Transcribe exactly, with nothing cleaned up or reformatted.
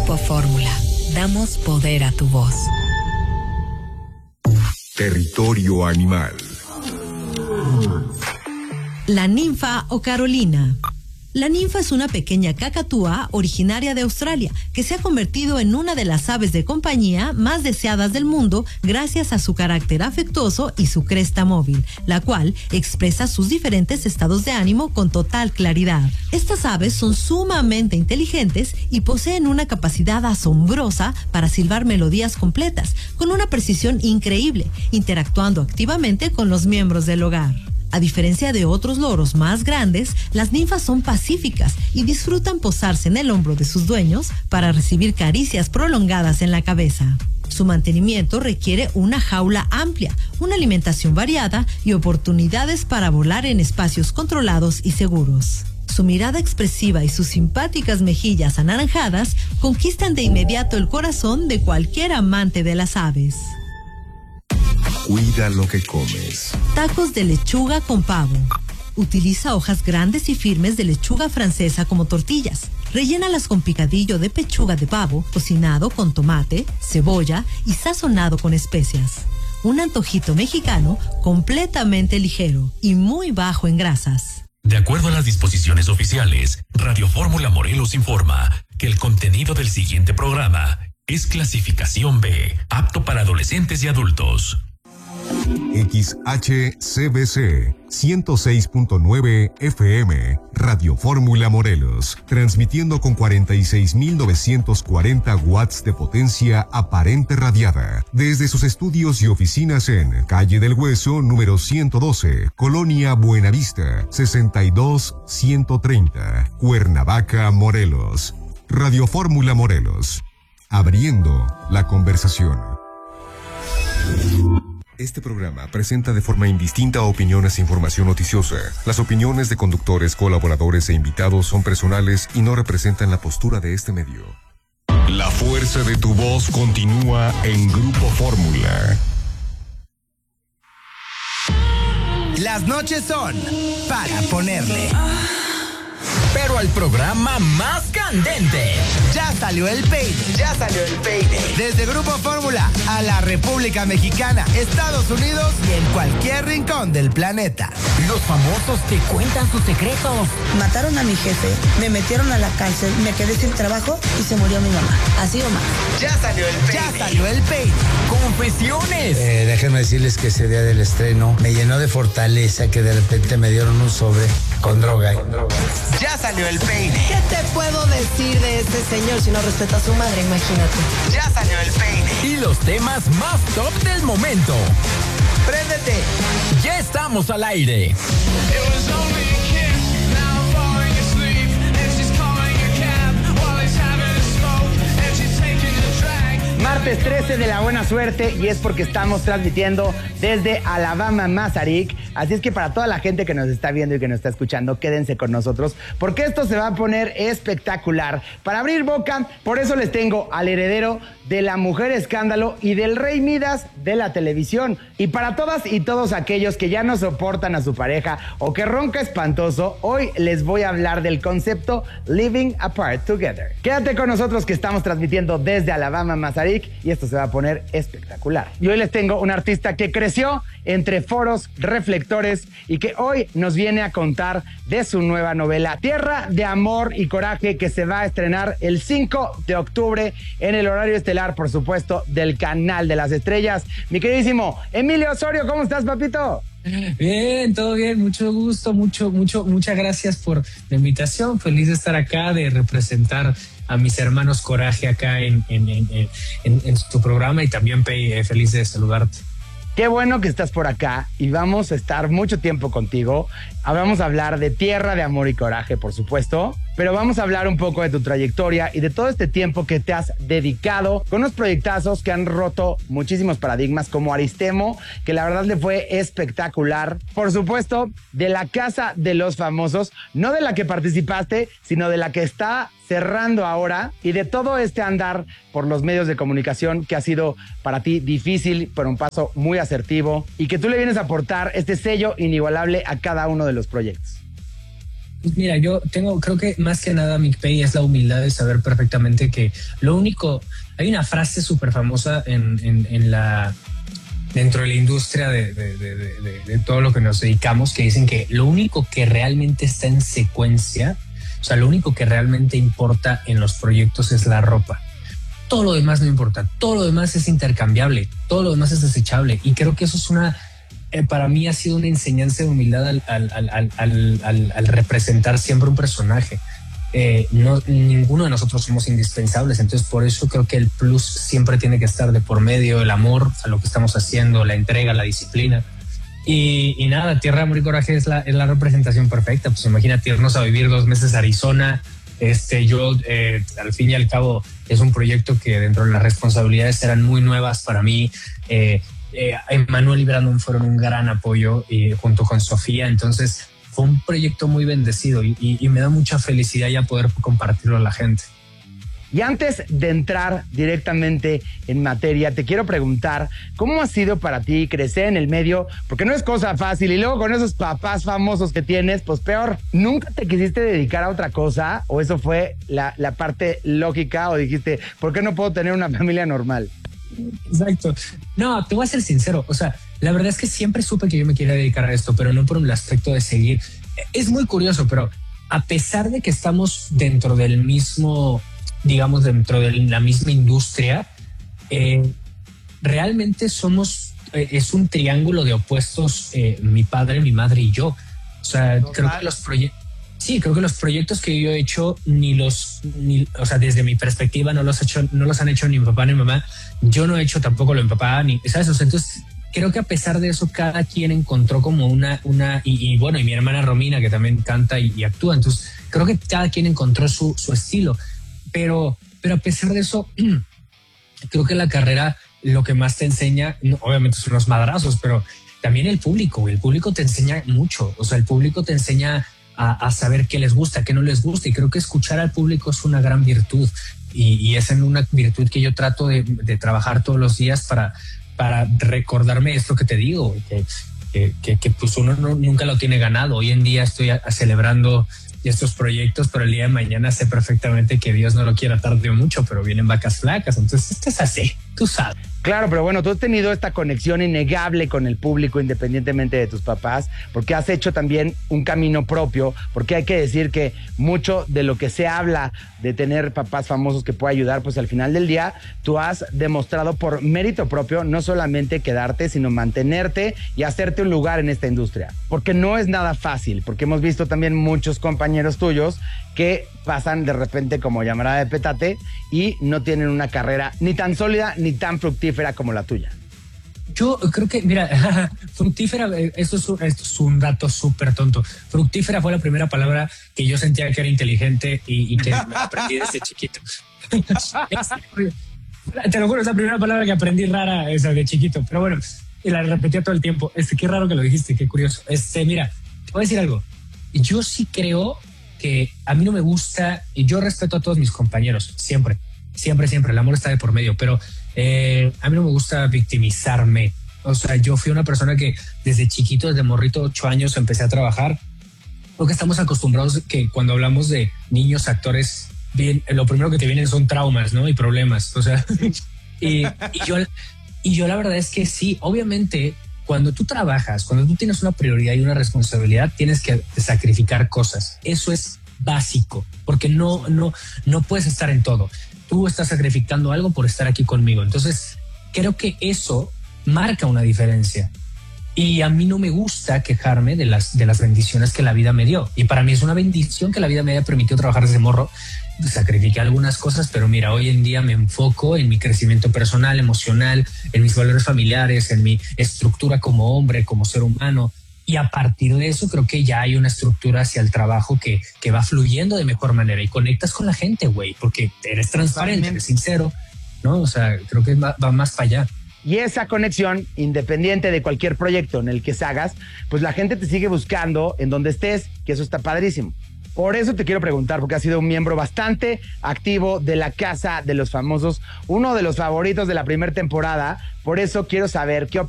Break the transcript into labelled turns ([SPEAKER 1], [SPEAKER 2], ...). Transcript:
[SPEAKER 1] Grupo Fórmula. Damos poder a tu voz.
[SPEAKER 2] Territorio animal.
[SPEAKER 3] La ninfa o Carolina. La ninfa es una pequeña cacatúa originaria de Australia que se ha convertido en una de las aves de compañía más deseadas del mundo gracias a su carácter afectuoso y su cresta móvil, la cual expresa sus diferentes estados de ánimo con total claridad. Estas aves son sumamente inteligentes y poseen una capacidad asombrosa para silbar melodías completas, con una precisión increíble, interactuando activamente con los miembros del hogar. A diferencia de otros loros más grandes, las ninfas son pacíficas y disfrutan posarse en el hombro de sus dueños para recibir caricias prolongadas en la cabeza. Su mantenimiento requiere una jaula amplia, una alimentación variada y oportunidades para volar en espacios controlados y seguros. Su mirada expresiva y sus simpáticas mejillas anaranjadas conquistan de inmediato el corazón de cualquier amante de las aves.
[SPEAKER 2] Cuida lo que comes.
[SPEAKER 3] Tacos de lechuga con pavo. Utiliza hojas grandes y firmes de lechuga francesa como tortillas. Rellénalas con picadillo de pechuga de pavo, cocinado con tomate, cebolla y sazonado con especias. Un antojito mexicano completamente ligero y muy bajo en grasas.
[SPEAKER 4] De acuerdo a las disposiciones oficiales, Radio Fórmula Morelos informa que el contenido del siguiente programa es clasificación B, apto para adolescentes y adultos.
[SPEAKER 2] X H C B C ciento seis punto nueve F M, Radio Fórmula Morelos, transmitiendo con cuarenta y seis mil novecientos cuarenta watts de potencia aparente radiada, desde sus estudios y oficinas en Calle del Hueso, número ciento doce, Colonia Buenavista, sesenta y dos ciento treinta, Cuernavaca, Morelos. Radio Fórmula Morelos, abriendo la conversación. Este programa presenta de forma indistinta opiniones e información noticiosa. Las opiniones de conductores, colaboradores e invitados son personales y no representan la postura de este medio. La fuerza de tu voz continúa en Grupo Fórmula.
[SPEAKER 5] Las noches son para ponerle.
[SPEAKER 6] Pero al programa más candente.
[SPEAKER 5] Ya salió el peine. Ya salió el peine. Desde Grupo Fórmula a la República Mexicana, Estados Unidos y en cualquier rincón del planeta.
[SPEAKER 6] Los famosos te cuentan sus secretos.
[SPEAKER 7] Mataron a mi jefe, me metieron a la cárcel, me quedé sin trabajo y se murió mi mamá. Así o más.
[SPEAKER 5] Ya salió el peine. Ya salió el peine.
[SPEAKER 6] Confesiones.
[SPEAKER 8] Eh, déjenme decirles que ese día del estreno me llenó de fortaleza que de repente me dieron un sobre con droga. Con droga.
[SPEAKER 5] Ya salió el peine.
[SPEAKER 7] ¿Qué te puedo decir de este señor si no respeta a su madre? Imagínate.
[SPEAKER 5] Ya salió el peine.
[SPEAKER 6] Y los temas más top del momento.
[SPEAKER 5] ¡Préndete!
[SPEAKER 6] Ya estamos al aire.
[SPEAKER 9] Martes trece de la buena suerte y es porque estamos transmitiendo desde Alabama, Mazarik. Así es que para toda la gente que nos está viendo y que nos está escuchando, quédense con nosotros porque esto se va a poner espectacular. Para abrir boca, por eso les tengo al heredero de la mujer escándalo y del rey Midas de la televisión. Y para todas y todos aquellos que ya no soportan a su pareja o que ronca espantoso, hoy les voy a hablar del concepto Living Apart Together. Quédate con nosotros que estamos transmitiendo desde Alabama, Mazarik, y esto se va a poner espectacular. Y hoy les tengo un artista que creció entre foros, reflectores y que hoy nos viene a contar de su nueva novela Tierra de Amor y Coraje, que se va a estrenar el cinco de octubre en el horario estelar, por supuesto, del Canal de las Estrellas. Mi queridísimo Emilio Osorio, ¿cómo estás, papito?
[SPEAKER 10] Bien, todo bien, mucho gusto, mucho, mucho, muchas gracias por la invitación. Feliz de estar acá, de representar a mis hermanos Coraje acá en, en, en, en, en tu programa, y también eh, feliz de saludarte.
[SPEAKER 9] Qué bueno que estás por acá y vamos a estar mucho tiempo contigo. Vamos a hablar de Tierra de Amor y Coraje, por supuesto, pero vamos a hablar un poco de tu trayectoria y de todo este tiempo que te has dedicado con unos proyectazos que han roto muchísimos paradigmas, como Aristemo, que la verdad le fue espectacular. Por supuesto, de La Casa de los Famosos, no de la que participaste, sino de la que está cerrando ahora, y de todo este andar por los medios de comunicación que ha sido para ti difícil, pero un paso muy asertivo, y que tú le vienes a aportar este sello inigualable a cada uno de los proyectos.
[SPEAKER 10] Mira, yo tengo, creo que más que nada, Micpey, es la humildad de saber perfectamente que lo único, hay una frase súper famosa en, en, en la, dentro de la industria de, de, de, de, de todo lo que nos dedicamos, que dicen que lo único que realmente está en secuencia, o sea, lo único que realmente importa en los proyectos es la ropa. Todo lo demás no importa, todo lo demás es intercambiable, todo lo demás es desechable. Y creo que eso es una, eh, para mí ha sido una enseñanza de humildad al, al, al, al, al, al representar siempre un personaje. Eh, no, ninguno de nosotros somos indispensables, entonces por eso creo que el plus siempre tiene que estar de por medio, el amor a lo que estamos haciendo, la entrega, la disciplina. Y, y nada, Tierra, Amor y Coraje es la, es la representación perfecta. Pues imagínate irnos a vivir dos meses a Arizona. Este, yo, eh, al fin y al cabo, es un proyecto que dentro de las responsabilidades eran muy nuevas para mí. Eh, eh, Emmanuel y Brandon fueron un gran apoyo y junto con Sofía. Entonces fue un proyecto muy bendecido y, y, y me da mucha felicidad ya poder compartirlo a la gente.
[SPEAKER 9] Y antes de entrar directamente en materia, te quiero preguntar, ¿cómo ha sido para ti crecer en el medio? Porque no es cosa fácil y luego con esos papás famosos que tienes, pues peor. ¿Nunca te quisiste dedicar a otra cosa? ¿O eso fue la, la parte lógica? ¿O dijiste, ¿por qué no puedo tener una familia normal?
[SPEAKER 10] Exacto. No, te voy a ser sincero. O sea, la verdad es que siempre supe que yo me quería dedicar a esto, pero no por el aspecto de seguir. Es muy curioso, pero a pesar de que estamos dentro del mismo... digamos, dentro de la misma industria, eh, realmente somos, eh, es un triángulo de opuestos, eh, mi padre, mi madre y yo. O sea, Total. creo que los proyectos, sí, creo que los proyectos que yo he hecho, ni los, ni, o sea, desde mi perspectiva, no los, he hecho, no los han hecho ni mi papá ni mi mamá. Yo no he hecho tampoco lo de mi papá, ni, ¿sabes? O sea, entonces, creo que a pesar de eso, cada quien encontró como una, una y, y bueno, y mi hermana Romina, que también canta y, y actúa. Entonces, creo que cada quien encontró su, su estilo. Pero, pero a pesar de eso, creo que la carrera lo que más te enseña, no, obviamente son los madrazos, pero también el público. El público te enseña mucho. O sea, el público te enseña a, a saber qué les gusta, qué no les gusta. Y creo que escuchar al público es una gran virtud. Y, y es en una virtud que yo trato de, de trabajar todos los días para, para recordarme esto que te digo, que, que, que, que pues uno no, nunca lo tiene ganado. Hoy en día estoy a, a celebrando estos proyectos, pero el día de mañana sé perfectamente que Dios no lo quiera tarde mucho, pero vienen vacas flacas. Entonces esto es así, tú sabes.
[SPEAKER 9] Claro, pero bueno, tú has tenido esta conexión innegable con el público independientemente de tus papás, porque has hecho también un camino propio, porque hay que decir que mucho de lo que se habla de tener papás famosos que pueda ayudar, pues al final del día tú has demostrado por mérito propio no solamente quedarte, sino mantenerte y hacerte un lugar en esta industria, porque no es nada fácil, porque hemos visto también muchos compañeros tuyos que pasan de repente como llamarada de petate y no tienen una carrera ni tan sólida ni tan fructífera como la tuya.
[SPEAKER 10] Yo creo que, mira, fructífera, esto es, esto es un dato súper tonto. Fructífera fue la primera palabra que yo sentía que era inteligente y, y que aprendí desde chiquito. Te lo juro, es la primera palabra que aprendí rara esa de chiquito, pero bueno, y la repetía todo el tiempo. Este, qué raro que lo dijiste, qué curioso. Este, mira, te voy a decir algo. Yo sí creo que a mí no me gusta, y yo respeto a todos mis compañeros, siempre, siempre, siempre, el amor está de por medio, pero eh, a mí no me gusta victimizarme. O sea, yo fui una persona que desde chiquito, desde morrito, ocho años, empecé a trabajar, porque estamos acostumbrados que cuando hablamos de niños actores, bien, lo primero que te vienen son traumas, ¿no? Y problemas, o sea, y, y, yo, y yo la verdad es que sí, obviamente, cuando tú trabajas, cuando tú tienes una prioridad y una responsabilidad, tienes que sacrificar cosas. Eso es básico, porque no, no, no puedes estar en todo. Tú estás sacrificando algo por estar aquí conmigo. Entonces, creo que eso marca una diferencia. Y a mí no me gusta quejarme de las, de las bendiciones que la vida me dio. Y para mí es una bendición que la vida me haya permitido trabajar desde morro. Sacrifiqué algunas cosas, pero mira, hoy en día me enfoco en mi crecimiento personal, emocional, en mis valores familiares, en mi estructura como hombre, como ser humano. Y a partir de eso creo que ya hay una estructura hacia el trabajo que, que va fluyendo de mejor manera y conectas con la gente, güey, porque eres transparente, eres sincero, ¿no? O sea, creo que va, va más para allá.
[SPEAKER 9] Y esa conexión, independiente de cualquier proyecto en el que se hagas, pues la gente te sigue buscando en donde estés, que eso está padrísimo. Por eso te quiero preguntar, porque has sido un miembro bastante activo de la Casa de los Famosos, uno de los favoritos de la primera temporada. Por eso quiero saber qué opinas